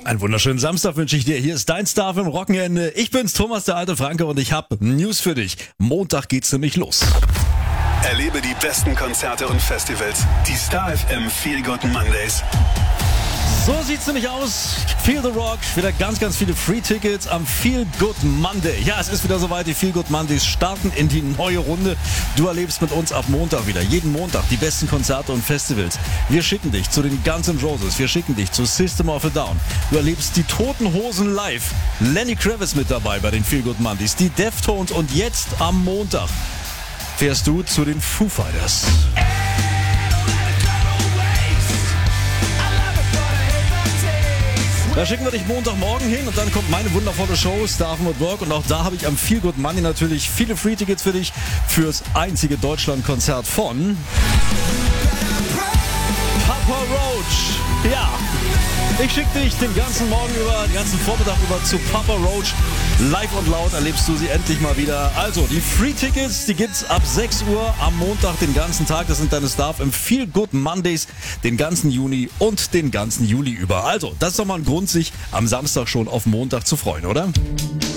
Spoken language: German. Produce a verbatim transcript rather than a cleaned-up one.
Einen wunderschönen Samstag wünsche ich dir. Hier ist dein Star im Wochenende. Ich bin's, Thomas, der alte Franke, und ich habe News für dich. Montag geht's nämlich los. Erlebe die besten Konzerte und Festivals. Die Star F M Feel Good Mondays. So sieht's nämlich aus. Feel the Rock. Wieder ganz, ganz viele Free-Tickets am Feel Good Monday. Ja, es ist wieder soweit. Die Feel Good Mondays starten in die neue Runde. Du erlebst mit uns ab Montag wieder. Jeden Montag die besten Konzerte und Festivals. Wir schicken dich zu den Guns N' Roses. Wir schicken dich zu System of a Down. Du erlebst die Toten Hosen live. Lenny Kravitz mit dabei bei den Feel Good Mondays. Die Deftones. Und jetzt am Montag fährst du zu den Foo Fighters. Da schicken wir dich Montagmorgen hin und dann kommt meine wundervolle Show Star at Work, und auch da habe ich am Feel Good Monday natürlich viele Free-Tickets für dich fürs einzige Deutschland-Konzert von Papa Roach. Ja, ich schicke dich den ganzen Morgen über, den ganzen Vormittag über zu Papa Roach. Live und laut erlebst du sie endlich mal wieder. Also, die Free-Tickets, die gibt's ab sechs Uhr am Montag den ganzen Tag. Das sind deine Stars im Feel Good Mondays den ganzen Juni und den ganzen Juli über. Also, das ist doch mal ein Grund, sich am Samstag schon auf Montag zu freuen, oder?